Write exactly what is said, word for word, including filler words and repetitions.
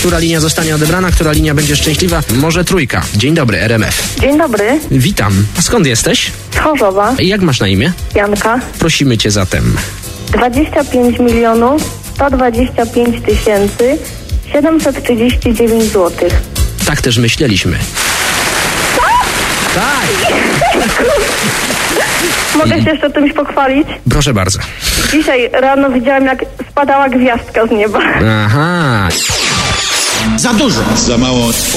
Która linia zostanie odebrana, która linia będzie szczęśliwa? Może trójka. Dzień dobry, R M F. Dzień dobry, Witam. A skąd jesteś? z Chorzowa, Jak masz na imię? Janka. Prosimy cię zatem. dwadzieścia pięć milionów sto dwadzieścia pięć tysięcy siedemset trzydzieści dziewięć złotych. Tak też myśleliśmy. Tak! Mogę się jeszcze czymś pochwalić? Proszę bardzo. Dzisiaj rano widziałem, jak spadała gwiazdka z nieba. Aha. Za dużo. Za mało.